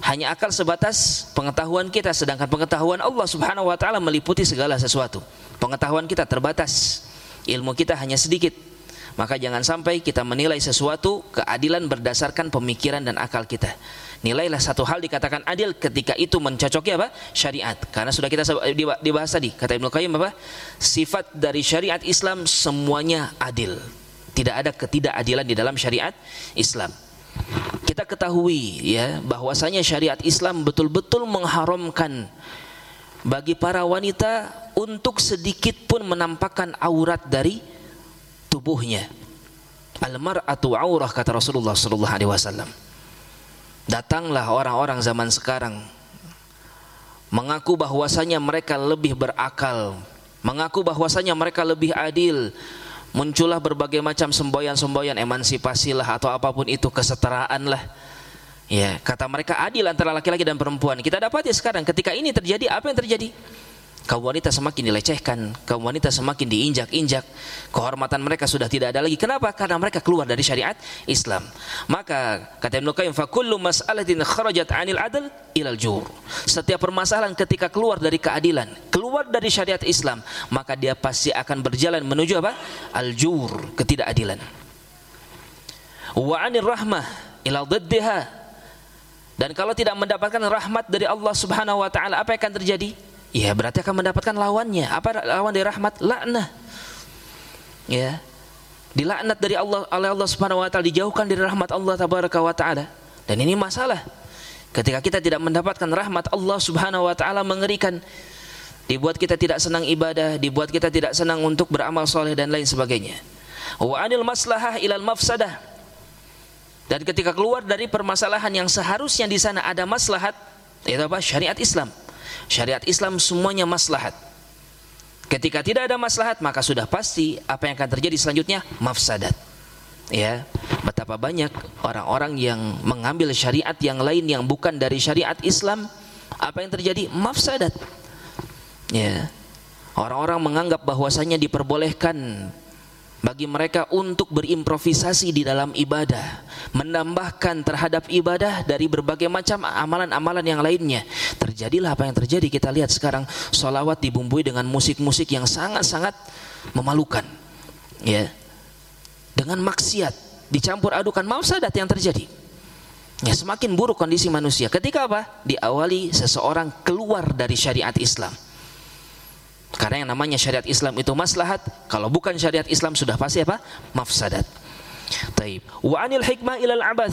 Hanya akal sebatas pengetahuan kita, sedangkan pengetahuan Allah Subhanahu wa taala meliputi segala sesuatu. Pengetahuan kita terbatas, ilmu kita hanya sedikit. Maka jangan sampai kita menilai sesuatu keadilan berdasarkan pemikiran dan akal kita. Nilailah satu hal dikatakan adil ketika itu mencocoki apa? Syariat. Karena sudah kita dibahas tadi, kata Ibnu Qayyim apa? Sifat dari syariat Islam semuanya adil. Tidak ada ketidakadilan di dalam syariat Islam. Kita ketahui ya bahwasanya syariat Islam betul-betul mengharamkan bagi para wanita untuk sedikit pun menampakkan aurat dari tubuhnya. Al-mar'atu aurah, kata Rasulullah sallallahu alaihi wasallam. Datanglah orang-orang zaman sekarang mengaku bahwasanya mereka lebih berakal, mengaku bahwasanya mereka lebih adil. Muncullah berbagai macam semboyan-semboyan, emansipasi lah atau apapun itu, kesetaraan lah. Ya, kata mereka adil antara laki-laki dan perempuan. Kita dapati sekarang ketika ini terjadi, apa yang terjadi? Kaum wanita semakin dilecehkan, kaum wanita semakin diinjak-injak, kehormatan mereka sudah tidak ada lagi. Kenapa? Karena mereka keluar dari syariat Islam. Maka kata Ibnu Qayyim, fa kullu mas'alatin kharajat 'anil 'adl ilal jur. Setiap permasalahan ketika keluar dari keadilan, keluar dari syariat Islam, maka dia pasti akan berjalan menuju apa? Al-jur, ketidakadilan. Wa 'anir rahmah ila dhiddiha. Dan kalau tidak mendapatkan rahmat dari Allah Subhanahu wa taala, apa yang akan terjadi? Ya, berarti akan mendapatkan lawannya. Apa lawan dari rahmat? Laknah. Ya. Dilaknat dari Allah oleh Allah Subhanahu wa taala, dijauhkan dari rahmat Allah tabaraka wa taala. Dan ini masalah. Ketika kita tidak mendapatkan rahmat Allah Subhanahu wa taala, mengerikan. Dibuat kita tidak senang ibadah, dibuat kita tidak senang untuk beramal soleh dan lain sebagainya. Wa anil maslahah ilal mafsadah. Dan ketika keluar dari permasalahan yang seharusnya di sana ada maslahat, itu apa? Syariat Islam. Syariat Islam semuanya maslahat. Ketika tidak ada maslahat, maka sudah pasti apa yang akan terjadi selanjutnya? Mafsadat. Ya, betapa banyak orang-orang yang mengambil syariat yang lain yang bukan dari syariat Islam, apa yang terjadi? Mafsadat. Ya. Orang-orang menganggap bahwasanya diperbolehkan bagi mereka untuk berimprovisasi di dalam ibadah, menambahkan terhadap ibadah dari berbagai macam amalan-amalan yang lainnya. Terjadilah apa yang terjadi. Kita lihat sekarang sholawat dibumbui dengan musik-musik yang sangat-sangat memalukan, ya, dengan maksiat dicampur adukan, mafsadat yang terjadi. Ya, semakin buruk kondisi manusia. Ketika apa? Diawali seseorang keluar dari syariat Islam. Karena yang namanya syariat Islam itu maslahat. Kalau bukan syariat Islam sudah pasti apa? Mafsadat. Taib. Wa anil hikmah ilal abath.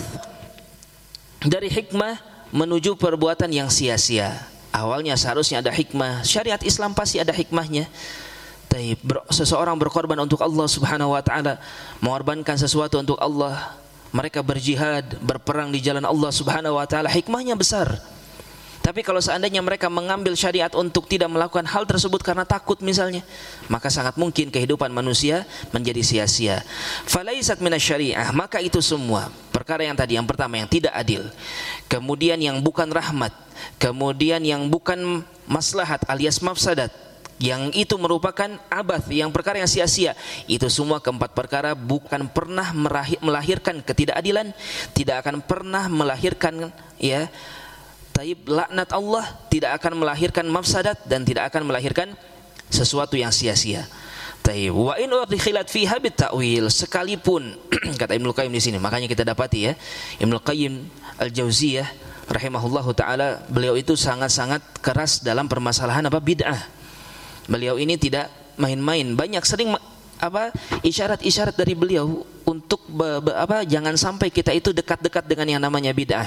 Dari hikmah menuju perbuatan yang sia-sia. Awalnya seharusnya ada hikmah. Syariat Islam pasti ada hikmahnya. Taib. Seseorang berkorban untuk Allah Subhanahu wa taala, mengorbankan sesuatu untuk Allah. Mereka berjihad, berperang di jalan Allah Subhanahu wa taala, hikmahnya besar. Tapi kalau seandainya mereka mengambil syariat untuk tidak melakukan hal tersebut karena takut misalnya, maka sangat mungkin kehidupan manusia menjadi sia-sia. Falaisat minasyariah, maka itu semua perkara yang tadi, yang pertama yang tidak adil, kemudian yang bukan rahmat, kemudian yang bukan maslahat alias mafsadat, yang itu merupakan abath, yang perkara yang sia-sia, itu semua keempat perkara bukan pernah melahirkan ketidakadilan, tidak akan pernah melahirkan ya taib laknat Allah, tidak akan melahirkan mafsadat dan tidak akan melahirkan sesuatu yang sia-sia. Taib wa in udkhilat fiha bitta'wil, sekalipun kata Ibnu Qayyim di sini, makanya kita dapati ya Ibnu Qayyim Al-Jauziyah rahimahullahu taala, beliau itu sangat-sangat keras dalam permasalahan apa? Bid'ah. Beliau ini tidak main-main, banyak sering isyarat-isyarat dari beliau untuk jangan sampai kita itu dekat-dekat dengan yang namanya bid'ah.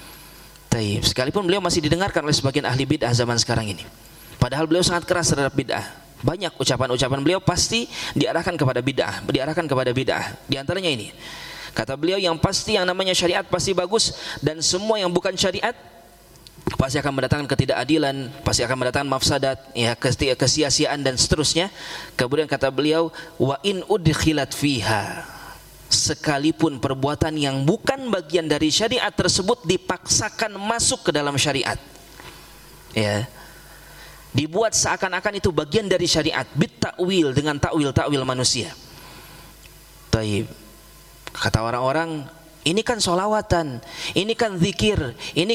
Taib. Sekalipun beliau masih didengarkan oleh sebagian ahli bid'ah zaman sekarang ini. Padahal beliau sangat keras terhadap bid'ah. Banyak ucapan-ucapan beliau pasti diarahkan kepada bid'ah, Di antaranya ini. Kata beliau, yang pasti yang namanya syariat pasti bagus, dan semua yang bukan syariat pasti akan mendatangkan ketidakadilan, pasti akan mendatangkan mafsadat, ya, kesia-siaan dan seterusnya. Kemudian kata beliau, wa in udkhilat fiha, sekalipun perbuatan yang bukan bagian dari syariat tersebut dipaksakan masuk ke dalam syariat, ya, dibuat seakan-akan itu bagian dari syariat, bitta'wil, dengan takwil manusia. Taib. Kata orang-orang, ini kan sholawatan, ini kan zikir, ini